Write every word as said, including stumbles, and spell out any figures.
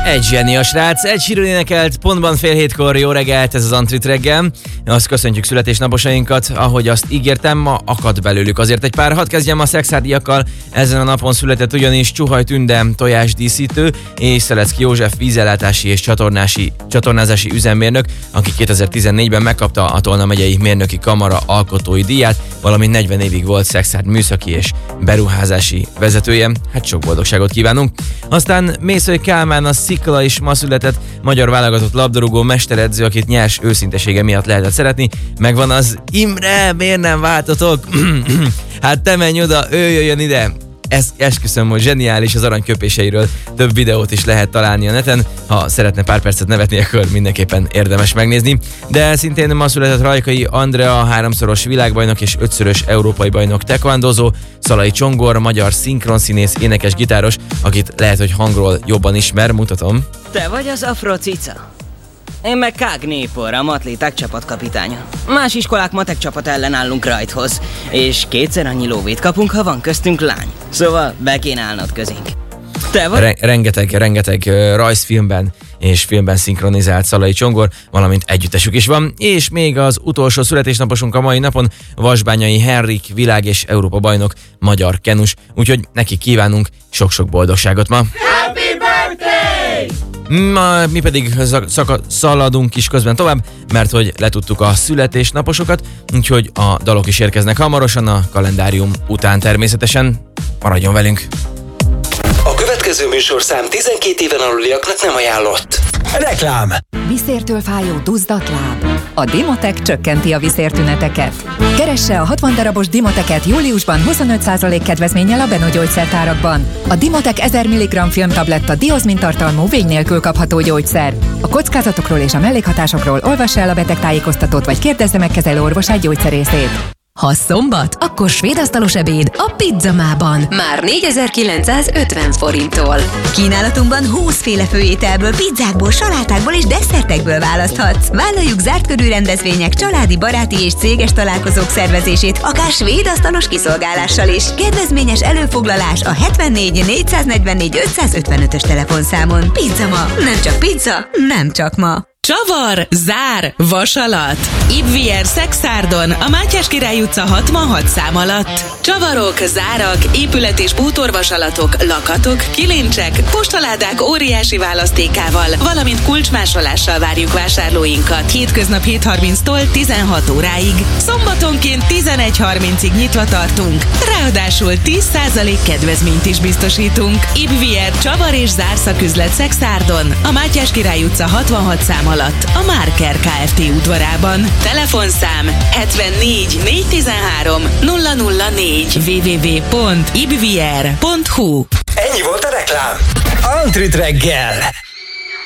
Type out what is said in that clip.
Egy zseni a srác, egy sírül énekelt, pontban fél hétkor, jó reggelt, ez az Antrit reggel. Azt köszöntjük születésnaposainkat, ahogy azt ígértem, ma akad belőlük azért egy pár. Hadd kezdjem a szexárdiakkal, ezen a napon született ugyanis Csuhaj Tünde tojásdíszítő és Szelecki József vízellátási és csatornási, csatornázási üzemmérnök, aki kétezer-tizennégyben megkapta a Tolna megyei mérnöki kamara alkotói díját, valamint negyven évig volt Szexárd műszaki és beruházási vezetője. Hát sok boldogságot kívánunk. Aztán Mészöly Kálmán a Szikla is ma született, magyar válogatott labdarúgó mesteredző, akit nyers őszintesége miatt lehetett szeretni. Megvan az Imre, miért nem váltotok? Hát te menj oda, ő jöjjön ide. Ezt esküszöm, hogy zseniális, az aranyköpéseiről több videót is lehet találni a neten. Ha szeretne pár percet nevetni, akkor mindenképpen érdemes megnézni. De szintén ma született Rajkai Andrea, háromszoros világbajnok és ötszörös európai bajnok tekvandozó, Szalai Csongor, magyar szinkronszínész, énekes, gitáros, akit lehet, hogy hangról jobban ismer, mutatom. Te vagy az Afrocica? Én meg Kág Népor, a matléták csapatkapitánya. Más iskolák matek csapat ellen állunk rajthoz, és kétszer annyi lóvét kapunk, ha van köztünk lány. Szóval be kéne állnod közénk. Te vagy? Re- rengeteg, rengeteg uh, rajzfilmben és filmben szinkronizált Szalai Csongor, valamint együttesük is van, és még az utolsó születésnaposunk a mai napon Vasbányai Henrik, világ és Európa bajnok, magyar kenus, úgyhogy neki kívánunk sok-sok boldogságot ma. Happy birthday! Ma, mi pedig szaka, szaladunk is közben tovább, mert hogy letudtuk a születésnaposokat, úgyhogy a dalok is érkeznek hamarosan, a kalendárium után természetesen. Maradjon velünk! A következő műsorszám tizenkét éven aluliaknak nem ajánlott. Reklám! Viszértől fájó duzzadt láb. A Dimotec csökkenti a viszértüneteket. Keresse a hatvan darabos Dimoteket júliusban huszonöt százalék kedvezménnyel a Beno gyógyszertárakban. A Dimotec ezer milligramm filmtabletta diozmin tartalmú vény nélkül kapható gyógyszer. A kockázatokról és a mellékhatásokról olvassa el a betegtájékoztatót, vagy kérdezze meg kezelő orvosát, gyógyszerészét. Ha szombat, akkor svédasztalos ebéd a Pizzamában. Már négyezer-kilencszázötven forinttól. Kínálatunkban húszféle főételből, pizzákból, salátákból és desszertekből választhatsz. Vállaljuk zárt körű rendezvények, családi, baráti és céges találkozók szervezését, akár svédasztalos kiszolgálással is. Kedvezményes előfoglalás a hetvennégy négyszáznegyvennégy ötszázötvenötös telefonszámon. Pizzama, nem csak pizza, nem csak ma. Csavar, zár, vasalat. Ibvier Szexárdon, a Mátyás Király utca hatvanhat szám alatt. Csavarok, zárak, épület- és bútorvasalatok, lakatok, kilincsek, postaládák óriási választékával, valamint kulcsmásolással várjuk vásárlóinkat. Hétköznap hét harminctól tizenhat óráig. Szombatonként tizenegy harmincig nyitva tartunk. Ráadásul tíz százalék kedvezményt is biztosítunk. Ibvier Csavar és zárszaküzlet Szexárdon, a Mátyás Király utca hatvanhat szám alatt, a Márker Kft. Udvarában. Telefonszám hetvennégy négyszáztizenhárom nulla nulla négy double-u double-u double-u pont ibvier pont hu. Ennyi volt a reklám. Antrit reggel!